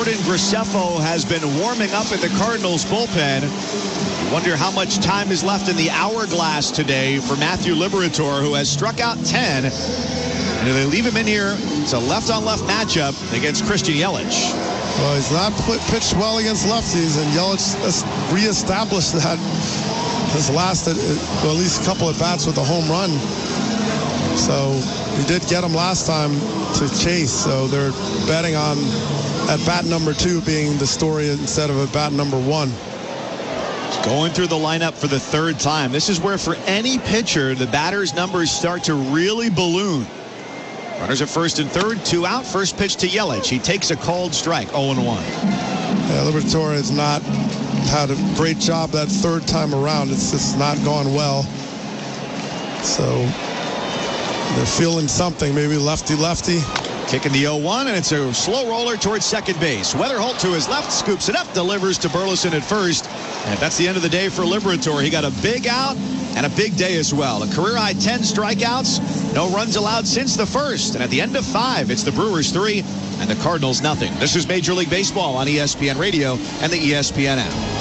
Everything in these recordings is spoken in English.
Jordan Graceffo has been warming up in the Cardinals bullpen. You wonder how much time is left in the hourglass today for Matthew Liberatore, who has struck out 10. And if they leave him in here, it's a left-on-left matchup against Christian Yelich. Well, he's not pitched well against lefties, and Yelich has reestablished that his last, at least a couple of bats with a home run. So he did get him last time to chase, so they're betting on at bat number 2 being the story instead of at bat number 1. Going through the lineup for the third time. This is where for any pitcher, the batter's numbers start to really balloon. Runners at first and third, 2 out. First pitch to Yelich. He takes a called strike, 0-1. Yeah, Liberatore has not had a great job that third time around. It's just not gone well. So they're feeling something, maybe lefty-lefty. Kicking the 0-1, and it's a slow roller towards second base. Weatherholt to his left, scoops it up, delivers to Burleson at first. And that's the end of the day for Liberatore. He got a big out and a big day as well. A career-high 10 strikeouts, no runs allowed since the first. And at the end of 5, it's the Brewers 3 and the Cardinals nothing. This is Major League Baseball on ESPN Radio and the ESPN app.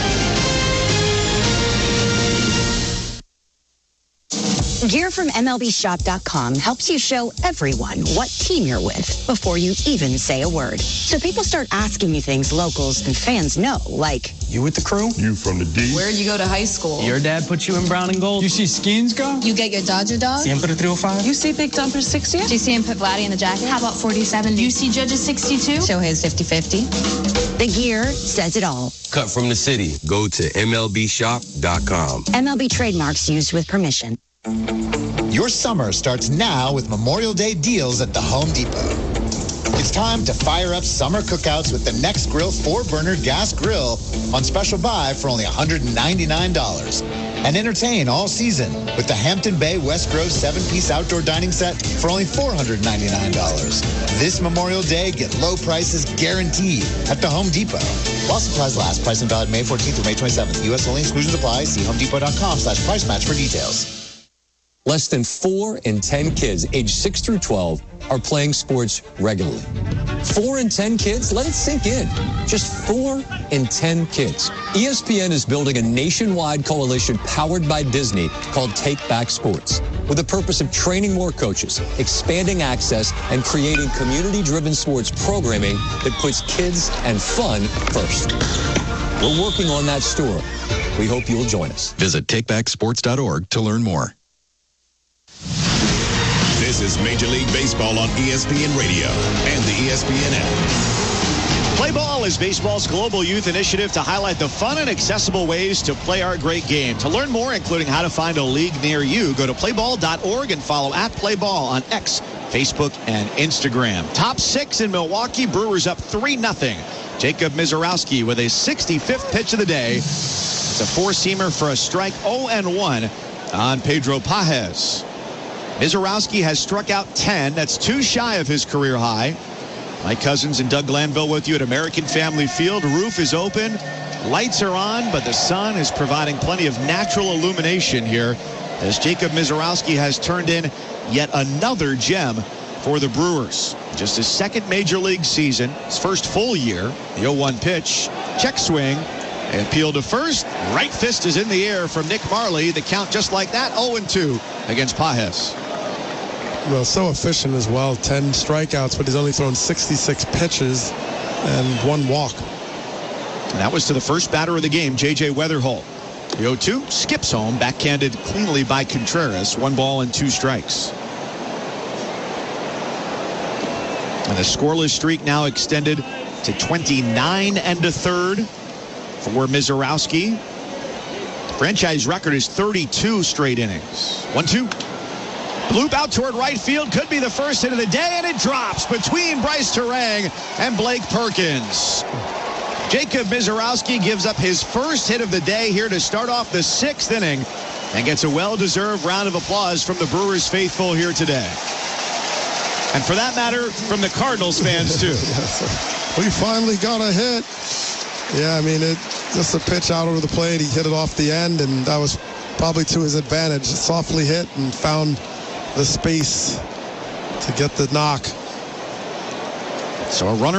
Gear from MLBshop.com helps you show everyone what team you're with before you even say a word. So people start asking you things locals and fans know, like, you with the crew? You from the D? Where'd you go to high school? Your dad put you in brown and gold? You see Skins go? You get your Dodger dog? Siempre 305? You see Big Dumper 60? Do you see him put Vladdy in the jacket? How about 40-70? You see Judges 62? Shohei's 50-50. the gear says it all. Cut from the city. Go to MLBshop.com. MLB trademarks used with permission. Your summer starts now with Memorial Day deals at the Home Depot. It's time to fire up summer cookouts with the Next Grill 4-burner gas grill on special buy for only $199. And entertain all season with the Hampton Bay West Grove 7-piece outdoor dining set for only $499. This Memorial Day, get low prices guaranteed at the Home Depot. While supplies last, price and valid May 14th through May 27th. U.S. only, exclusions apply. See homedepot.com/price match for details. Less than 4 in 10 kids aged 6 through 12 are playing sports regularly. 4 in 10 kids? Let it sink in. Just 4 in 10 kids. ESPN is building a nationwide coalition powered by Disney called Take Back Sports, with the purpose of training more coaches, expanding access, and creating community-driven sports programming that puts kids and fun first. We're working on that story. We hope you'll join us. Visit takebacksports.org to learn more. This is Major League Baseball on ESPN Radio and the ESPN app. Play Ball is baseball's global youth initiative to highlight the fun and accessible ways to play our great game. To learn more, including how to find a league near you, go to playball.org and follow @playball on X, Facebook, and Instagram. Top 6 in Milwaukee, Brewers up 3-0. Jacob Misiorowski with a 65th pitch of the day. It's a 4-seamer for a strike, 0-1 on Pedro Pages. Misiorowski has struck out 10. That's 2 shy of his career high. Mike Cousins and Doug Glanville with you at American Family Field. Roof is open. Lights are on, but the sun is providing plenty of natural illumination here as Jacob Misiorowski has turned in yet another gem for the Brewers. Just his second major league season, his first full year. The 0-1 pitch, check swing, and appeal to first. Right fist is in the air from Nick Marley. The count just like that, 0-2 against Pages. Well, so efficient as well. 10 strikeouts, but he's only thrown 66 pitches and 1 walk. And that was to the first batter of the game, J.J. Weatherholt. The 0-2 skips home, backhanded cleanly by Contreras. 1 ball and 2 strikes. And the scoreless streak now extended to 29 1/3 for Misiorowski. Franchise record is 32 straight innings. 1-2. Loop out toward right field. Could be the first hit of the day, and it drops between Bryce Terang and Blake Perkins. Jacob Misiorowski gives up his first hit of the day here to start off the 6th inning and gets a well-deserved round of applause from the Brewers faithful here today. And for that matter, from the Cardinals fans, too. We finally got a hit. Yeah, I mean, just a pitch out over the plate. He hit it off the end, and that was probably to his advantage. Softly hit and found the space to get the knock. So a runner